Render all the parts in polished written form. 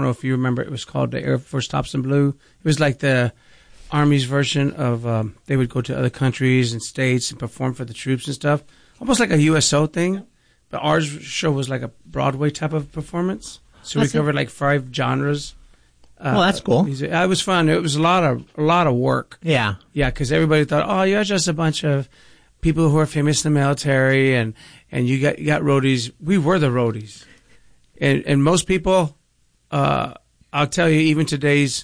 don't know if you remember, it was called the Air Force Tops in Blue. It was like the Army's version of, they would go to other countries and states and perform for the troops and stuff. Almost like a USO thing. But our show was like a Broadway type of performance. So we covered like 5 genres. Well, that's cool. It was fun. It was a lot of work. Yeah. Yeah, because everybody thought, oh, you're just a bunch of people who are famous in the military and you got roadies. We were the roadies. And most people, I'll tell you, even today's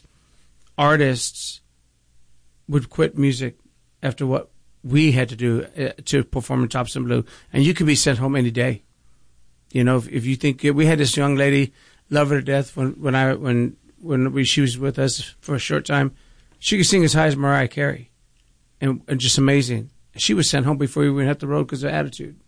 artists would quit music after what we had to do to perform in Tops in Blue. And you could be sent home any day. You know, if you think, we had this young lady, love her to death, when she was with us for a short time, she could sing as high as Mariah Carey. And just amazing. She was sent home before we even hit the road because of attitude.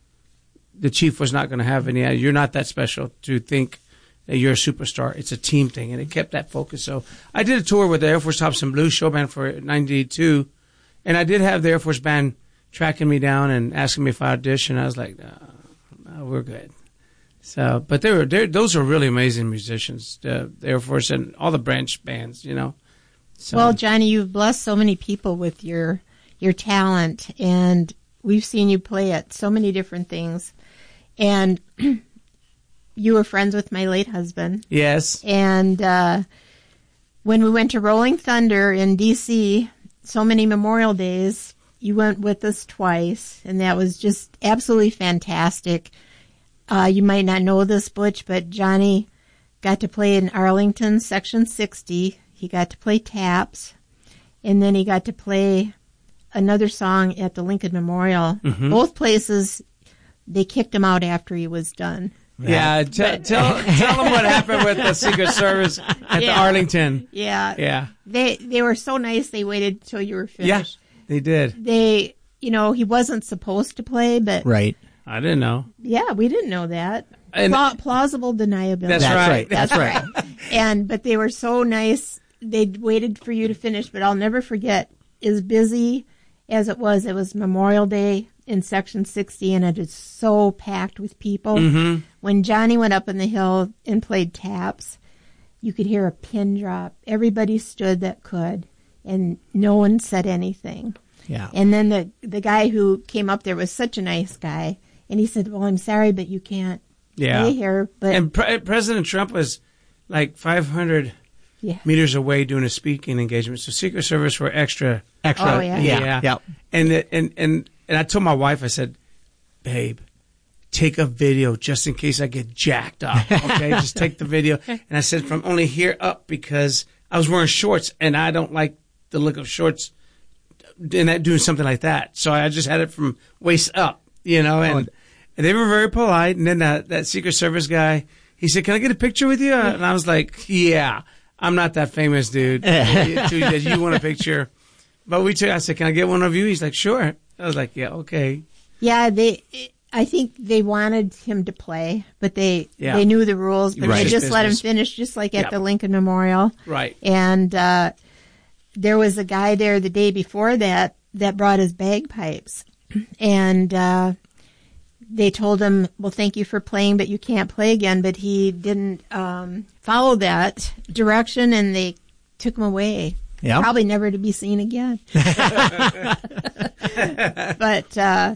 The chief was not going to have any attitude. You're not that special to think that you're a superstar. It's a team thing, and it kept that focus. So I did a tour with the Air Force Tops in Blue show band for 92, and I did have the Air Force band tracking me down and asking me if I auditioned. I was like, no, we're good. So, but those are really amazing musicians, the Air Force and all the branch bands, you know. So. Well, Johnny, you've blessed so many people with your talent, and we've seen you play at so many different things. And you were friends with my late husband. Yes. And when we went to Rolling Thunder in D.C., so many Memorial Days, you went with us twice, and that was just absolutely fantastic. You might not know this, Butch, but Johnny got to play in Arlington, Section 60. He got to play taps, and then he got to play another song at the Lincoln Memorial. Mm-hmm. Both places, they kicked him out after he was done. Yeah, tell them what happened with the Secret Service at the Arlington. Yeah. They were so nice, they waited till you were finished. Yeah, they did. He wasn't supposed to play, but... Right. I didn't know. Yeah, we didn't know that. Plausible deniability. That's right. But they were so nice. They waited for you to finish, but I'll never forget, as busy as it was Memorial Day in Section 60, and it is so packed with people. Mm-hmm. When Johnny went up in the hill and played taps, you could hear a pin drop. Everybody stood that could, and no one said anything. Yeah. And then the guy who came up there was such a nice guy, and he said, well, I'm sorry, but you can't play here. But and President Trump was like 500 meters away doing a speaking engagement, so Secret Service were extra. Oh, yeah. And I told my wife, I said, babe, take a video just in case I get jacked up, okay? Just take the video. And I said from only here up, because I was wearing shorts, and I don't like the look of shorts doing something like that. So I just had it from waist up, you know, and they were very polite. And then that Secret Service guy, he said, can I get a picture with you? And I was like, yeah, I'm not that famous, dude. You want a picture? But I said, can I get one of you? He's like, sure. I was like, yeah, okay. Yeah, I think they wanted him to play, but they knew the rules, but they just let him finish, just like at the Lincoln Memorial. Right. And there was a guy there the day before that brought his bagpipes. And they told him, well, thank you for playing, but you can't play again. But he didn't follow that direction, and they took him away. Yeah. Probably never to be seen again. But,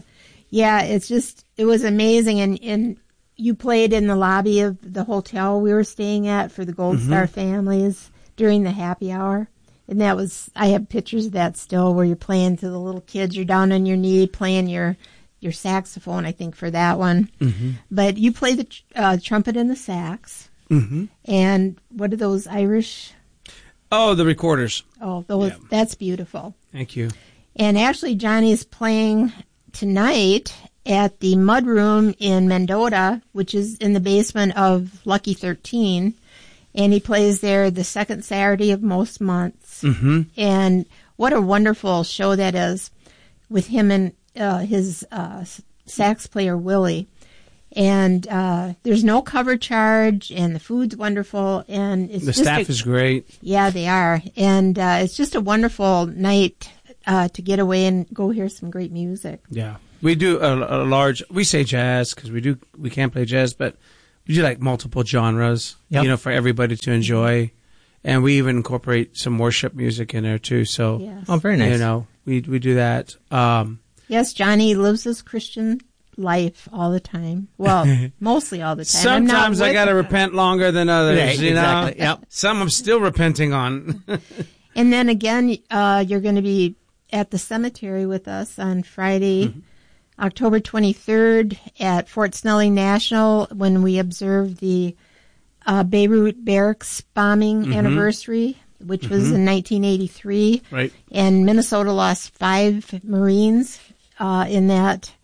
it was amazing. And you played in the lobby of the hotel we were staying at for the Gold Star families during the happy hour. And I have pictures of that still, where you're playing to the little kids. You're down on your knee playing your saxophone, I think, for that one. Mm-hmm. But you play the trumpet and the sax. Mm-hmm. And what are those Irish... Oh, the recorders. Oh, that's beautiful. Thank you. And actually, Johnny's playing tonight at the Mud Room in Mendota, which is in the basement of Lucky 13. And he plays there the second Saturday of most months. Mm-hmm. And what a wonderful show that is, with him and his sax player, Willie. And there's no cover charge, and the food's wonderful, and the staff is great. Yeah, they are, and it's just a wonderful night to get away and go hear some great music. Yeah, we do a large. We say jazz because we can't play jazz, but we do like multiple genres, Yep. for everybody to enjoy. And we even incorporate some worship music in there too. So, Yes. Oh, very nice. we do that. Yes, Johnny lives his Christian life all the time. Well, mostly all the time. I'm not Sometimes I with got to him. repent longer than others, Right, exactly. know? Yep. Some I'm still repenting on. And then again, you're going to be at the cemetery with us on Friday, October 23rd at Fort Snelling National when we observe the Beirut Barracks bombing anniversary, which was in 1983. Right. And Minnesota lost 5 Marines in that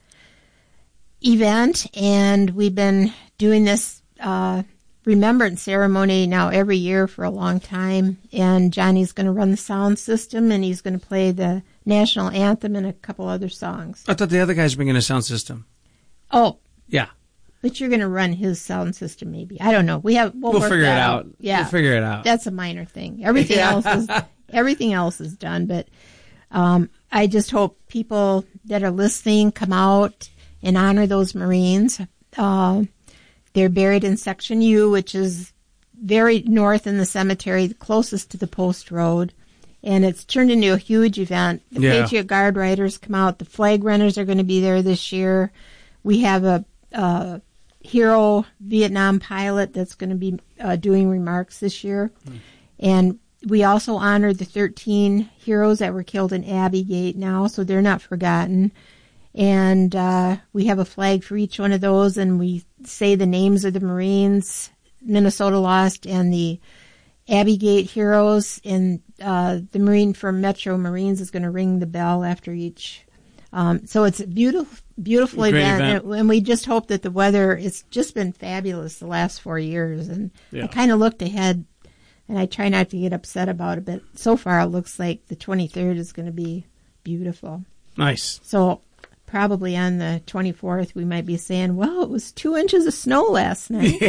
event. And we've been doing this remembrance ceremony now every year for a long time. And Johnny's going to run the sound system, and he's going to play the national anthem and a couple other songs. I thought the other guy's bringing a sound system. Oh, Yeah. but you're going to run his sound system, maybe. I don't know. We'll We'll work figure it that out. Yeah, We'll figure it out. That's a minor thing. Everything else is done. But I just hope people that are listening come out and honor those Marines. They're buried in Section U, which is very north in the cemetery, the closest to the post road. And it's turned into a huge event. The Patriot Guard riders come out. The flag runners are going to be there this year. We have a hero Vietnam pilot that's going to be doing remarks this year. And we also honor the 13 heroes that were killed in Abbey Gate now, so they're not forgotten. And we have a flag for each one of those, and we say the names of the Marines Minnesota lost and the Abbey Gate heroes. And the Marine from Metro Marines is going to ring the bell after each. So it's a beautiful Great event. And we just hope that the weather, it's just been fabulous the last 4 years. And I kind of looked ahead, and I try not to get upset about it, but so far it looks like the 23rd is going to be beautiful. Nice. So probably on the 24th we might be saying, well, it was 2 inches of snow last night.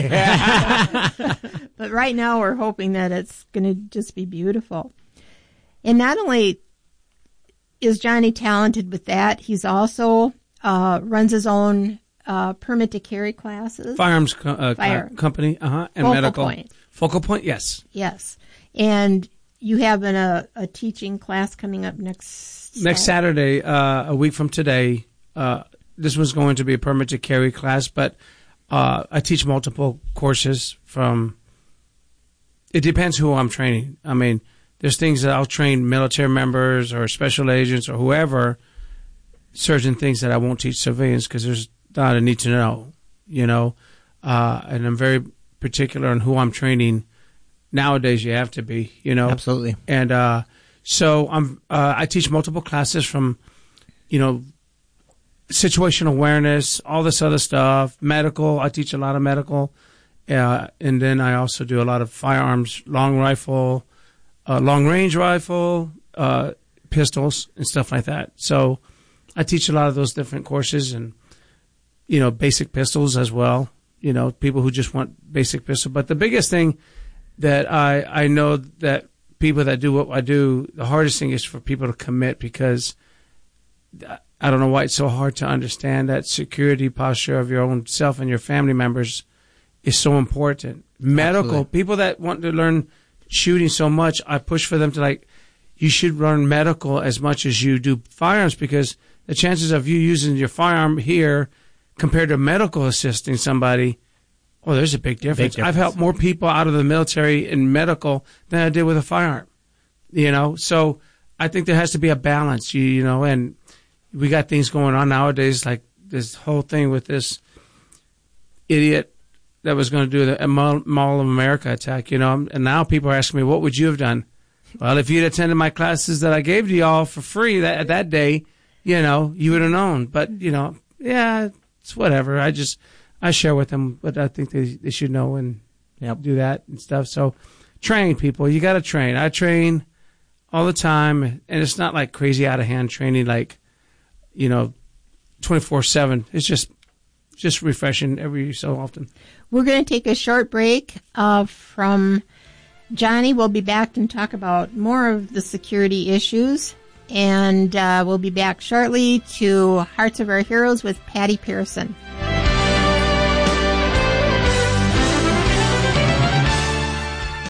But right now we're hoping that it's going to just be beautiful. And not only is Johnny talented with that, he's also runs his own permit to carry classes. Firearms Fire. company, and Focal medical. Point. Focal Point, yes. Yes. And you have a teaching class coming up next Saturday, a week from today. This was going to be a permit to carry class, but I teach multiple courses from. It depends who I'm training. I mean, there's things that I'll train military members or special agents or whoever, certain things that I won't teach civilians because there's not a need to know, and I'm very particular on who I'm training. Nowadays, you have to be, Absolutely. And so I teach multiple classes from, situational awareness, all this other stuff, medical. I teach a lot of medical. And then I also do a lot of firearms, long rifle, long-range rifle, pistols, and stuff like that. So I teach a lot of those different courses and, basic pistols as well, people who just want basic pistol. But the biggest thing that I know that people that do what I do, the hardest thing is for people to commit because I don't know why it's so hard to understand that security posture of your own self and your family members is so important. Medical, Absolutely. people that want to learn shooting so much, I push for them to you should learn medical as much as you do firearms because the chances of you using your firearm here compared to medical assisting somebody, there's a big difference. I've helped more people out of the military in medical than I did with a firearm, So I think there has to be a balance, and we got things going on nowadays like this whole thing with this idiot that was going to do the Mall of America attack, and now people are asking me, what would you have done? Well, if you'd attended my classes that I gave to y'all for free that day, you would have known. But, it's whatever. I share with them what I think they should know and do that and stuff. So train people. You got to train. I train all the time, and it's not like crazy out of hand training 24/7. It's just refreshing every so often. We're going to take a short break from Johnny. We'll be back and talk about more of the security issues. And we'll be back shortly to Hearts of Our Heroes with Patty Pearson.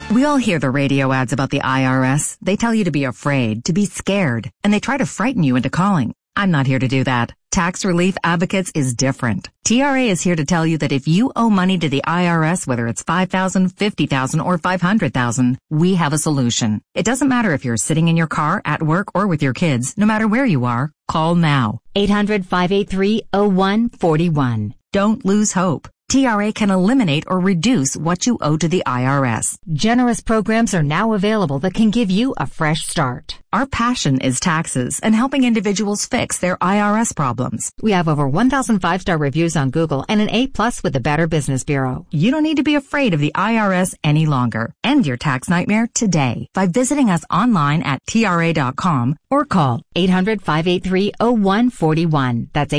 We all hear the radio ads about the IRS. They tell you to be afraid, to be scared, and they try to frighten you into calling. I'm not here to do that. Tax Relief Advocates is different. TRA is here to tell you that if you owe money to the IRS, whether it's $5,000, $50,000, or $500,000, we have a solution. It doesn't matter if you're sitting in your car, at work, or with your kids. No matter where you are, call now. 800-583-0141. Don't lose hope. TRA can eliminate or reduce what you owe to the IRS. Generous programs are now available that can give you a fresh start. Our passion is taxes and helping individuals fix their IRS problems. We have over 1,000 5-star reviews on Google and an A+ with the Better Business Bureau. You don't need to be afraid of the IRS any longer. End your tax nightmare today by visiting us online at TRA.com or call 800-583-0141. That's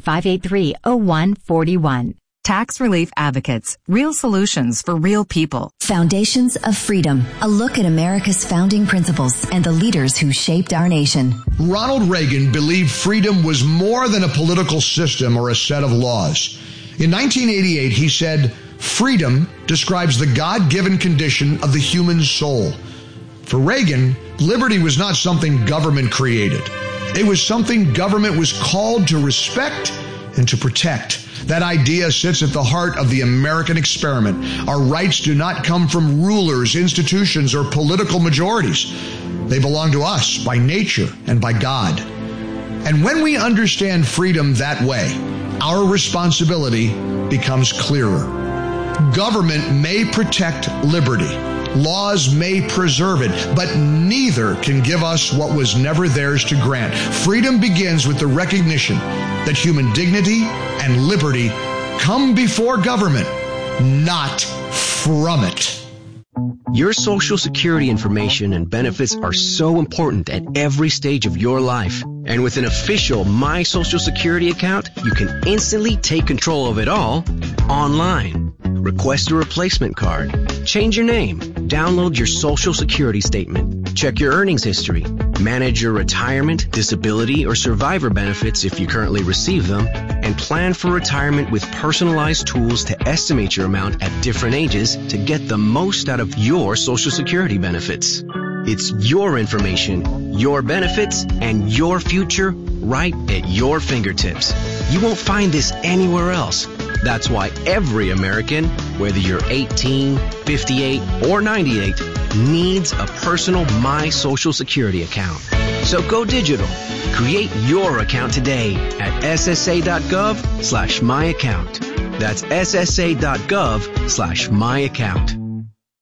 800-583-0141. Tax Relief Advocates. Real solutions for real people. Foundations of Freedom. A look at America's founding principles and the leaders who shaped our nation. Ronald Reagan believed freedom was more than a political system or a set of laws. In 1988, he said, "Freedom describes the God-given condition of the human soul." For Reagan, liberty was not something government created. It was something government was called to respect and to protect. That idea sits at the heart of the American experiment. Our rights do not come from rulers, institutions, or political majorities. They belong to us by nature and by God. And when we understand freedom that way, our responsibility becomes clearer. Government may protect liberty. Laws may preserve it, but neither can give us what was never theirs to grant. Freedom begins with the recognition that human dignity and liberty come before government, not from it. Your Social Security information and benefits are so important at every stage of your life. And with an official My Social Security account, you can instantly take control of it all online. Request a replacement card, change your name, download your Social Security statement, check your earnings history, manage your retirement, disability, or survivor benefits if you currently receive them, and plan for retirement with personalized tools to estimate your amount at different ages to get the most out of your Social Security benefits. It's your information, your benefits, and your future right at your fingertips. You won't find this anywhere else. That's why every American, whether you're 18, 58, or 98, needs a personal My Social Security account. So go digital. Create your account today at ssa.gov/myaccount. That's ssa.gov/myaccount.